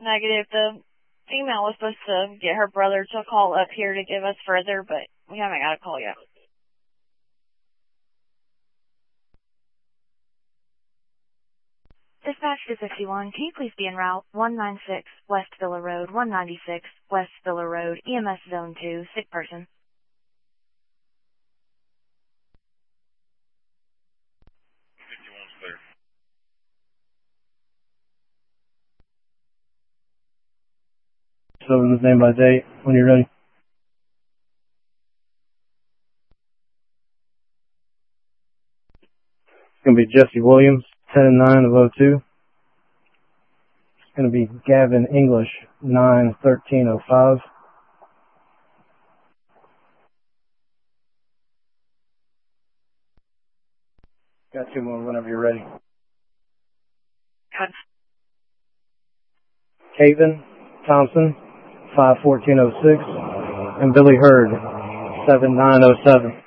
Negative. The female was supposed to get her brother to call up here to give us further, but we haven't got a call yet. Dispatch to 51, can you please be en route 196 West Villa Road, 196 West Villa Road, EMS Zone 2, sick person. So his name by date when you're ready. It's going to be Jesse Williams, 10-9 of 02. It's going to be Gavin English, 9-13-05. Got two more whenever you're ready. Cut. Caven Thompson, 5-14-06. And Billy Hurd, 7-9-07.